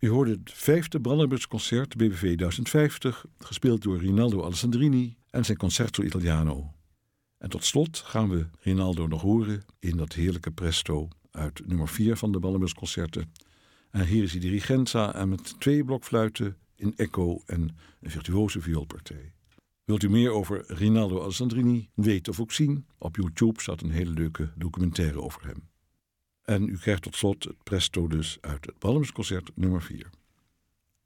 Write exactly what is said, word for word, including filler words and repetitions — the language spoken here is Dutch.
U hoorde het vijfde Brandenburgsconcert B W V duizend vijftig, gespeeld door Rinaldo Alessandrini en zijn Concerto Italiano. En tot slot gaan we Rinaldo nog horen in dat heerlijke presto uit nummer vier van de Brandenburgsconcerten. En hier is hij dirigenza en met twee blokfluiten in echo en een virtuose vioolpartij. Wilt u meer over Rinaldo Alessandrini weten of ook zien? Op YouTube staat een hele leuke documentaire over hem. En u krijgt tot slot het presto dus uit het Brandenburgsconcert nummer vier.